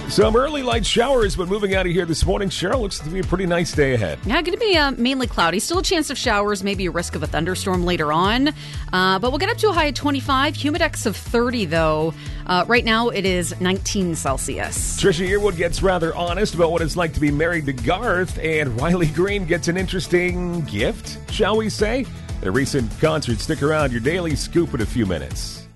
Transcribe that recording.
Some early light showers, but moving out of here this morning, Cheryl, looks to be a pretty nice day ahead. Yeah, going to be mainly cloudy. Still a chance of showers, maybe a risk of a thunderstorm later on. But we'll get up to a high of 25. Humidex of 30, though. Right now, it is 19 Celsius. Trisha Yearwood gets rather honest about what it's like to be married to Garth, and Riley Green gets an interesting gift, shall we say? At a recent concert. Stick around. Your daily scoop in a few minutes.